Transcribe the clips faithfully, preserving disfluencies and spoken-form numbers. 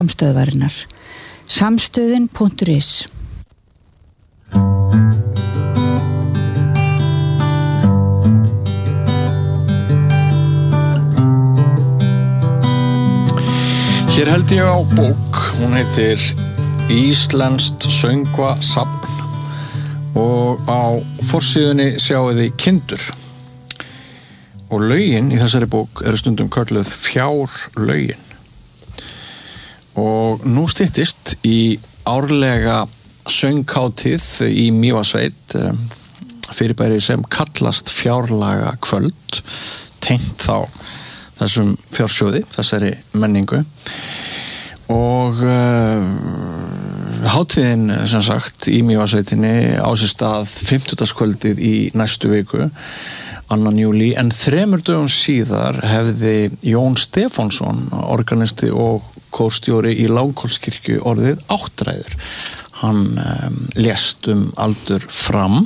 samstöðvarinnar. Samstöðin punktur is. Hér held ég á bók, hún heitir Íslenskt söngvasafn og á forsíðunni sjáið þið kindur. Og lögin í þessari bók eru stundum kölluð fjárlögin. Og nú styttist í árlega sönghátíð í Mývatnssveit, fyrirbæri sem kallast fjárlaga kvöld, tengt þá þessum fjársjóði, þessari menningu. Og uh, hátíðin, sem sagt, í Mývatnssveitinni á sér stað fimmtudagskvöldið í næstu viku, annan júlí, en þremur dögum síðar hefði Jón Stefánsson, organisti og kórstjóri í Langholtskirkju, orðið áttræður. Hann um, lést um aldur fram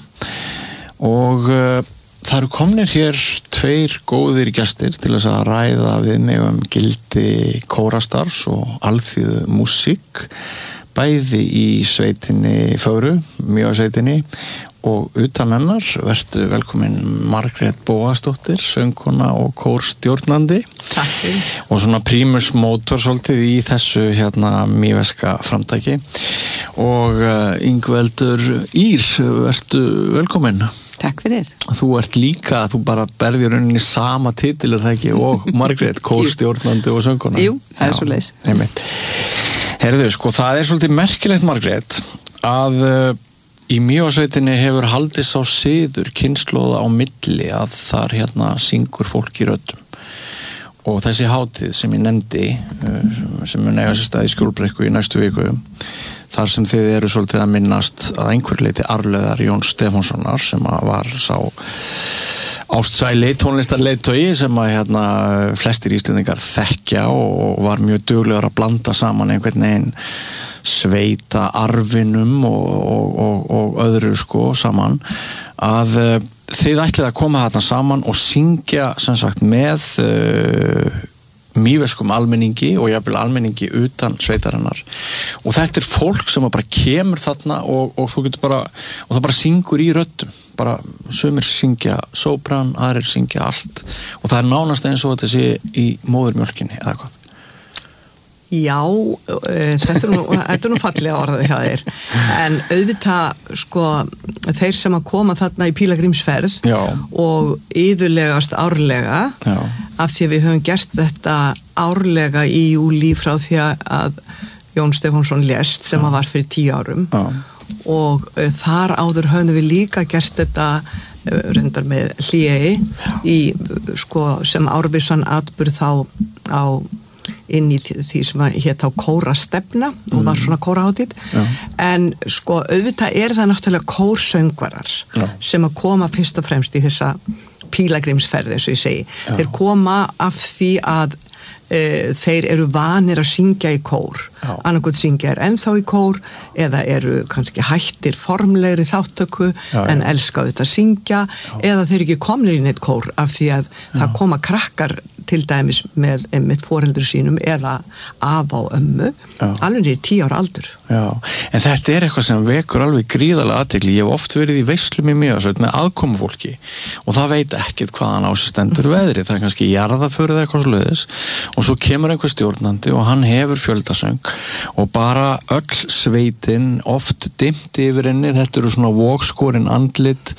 og uh, það eru komnir hér tveir góðir gestir til þess að ræða við mig um gildi kórastarfs og alþýðu músík, bæði í sveitinni Fögru, Mývatnssveitinni, og utan hennar vertu velkomin Margrét Bóasdóttir, söngkona og kórstjórnandi. Takk fyrir. Og svona primus motor svolítið í þessu hérna mýveska framtaki. Og uh, Ingveldur Ýr, vertu velkomin. Takk fyrir. Þú ert líka, þú bara berði rauninni sama titil, er það ekki? Og Margrét, kórstjórnandi og söngkona. Jú, það er svoleiðis. Einmitt. Heyrðu, sko, það er svolítið merkilegt, Margrét, að uh, í Mývatnssveitinni hefur haldið sá siður kynslóða á milli að þar hérna syngur fólk í röddum. Og þessi hátíð sem ég nefndi, sem mun eiga sér stað í Skjólbrekku í næstu viku, þar sem þið eru svolítið að minnast að einhver leyti arfleifðar Jóns Stefánssonar, sem var sá ástsæli tónlistarleiðtogi sem að hérna flestir íslendingar þekkja og var mjög duglegur að blanda saman einhvern veginn sveita arfinum og, og, og, og öðru sko saman, að uh, þið ætlið að koma þarna saman og syngja sem sagt með uh, mýveskum almenningi og jafnvel almenningi utan sveitarinnar. Og þetta er fólk sem bara kemur þarna og, og þú getur bara, og það bara syngur í röddum. Bara sumir syngja sópran, aðrir syngja allt. Og það er nánast eins og þetta sé í móðurmjólkinni eða hvað. Já, þetta er nú, þetta er nú fallega orðið hjá þér. En auðvitað, sko, þeir sem að koma þarna í pílagrímsferð Já. Og iðulegast árlega, Já. Af því að við höfum gert þetta árlega í júlí frá því að Jón Stefánsson lést sem að var fyrir tíu árum. Já. Og uh, þar áður höfum við líka gert þetta uh, reyndar með hléi í, sko, sem árvissan atburð þá á inn í því sem hét á kórastefna og var svona kórahátíð. En sko auðvitað er það náttúrulega kórsöngvarar Já. Sem að koma fyrst og fremst í þessa pílagrímsferð, eins og ég segi. Já. Þeir koma af því að uh, þeir eru vanir að syngja í kór. Annarkot syngja er ennþá í kór eða eru kannski hættir formlegri þáttöku já, en elska auðvitað að syngja já. Eða þeir ekki komnir í neitt kór af því að já. Það koma krakkar til dæmis með einmitt foreldur sínum eða af á ömmu já. Alveg í tíu ára aldur. Já, en þetta er eitthvað sem vekur alveg gríðarlega athygli. Ég hef oft verið í veislum í Mývatnssveit með aðkomufólki og það veit ekkert hvaðan á sig stendur veðrið. Það er kannski jarðaförið eitthvað svoleiðis og svo kemur einhver stjórnandi og hann hefur fjöldasöng og bara öll sveitin oft dimmt yfir henni. Þetta eru svona vogskorin andlit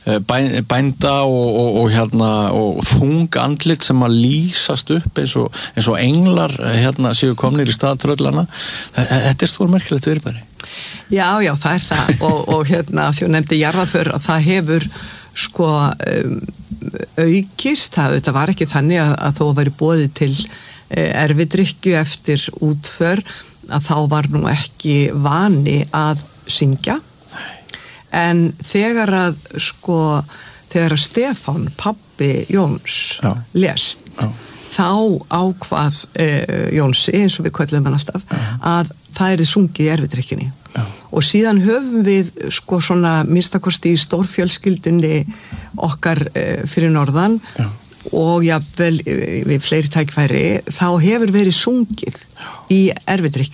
bænda og, og, og hérna og þung andlit sem að lýsast upp eins og, eins og englar hérna séu komnir í stað tröllana. Þetta er stór merkilegt fyrirbæri. Já, já, það er það og, og hérna því hún nefndi jarðaför að það hefur sko um, aukist, það, það var ekki þannig að, að þó væri boðið til uh, erfidrykkju eftir útför að þá var nú ekki vani að syngja en þegar að sko þegar að Stefán, pabbi Jóns Já. Lést Já. Þá ákvað eh, Jónsi, eins og við köllum hann alltaf Já. Að það er sungið í erfidrykkjunni og síðan höfum við sko svona minnstakosti í stórfjölskyldunni okkar eh, fyrir norðan Já. og jafnvel við fleiri tækfæri þá hefur verið sungið í erfidrykkju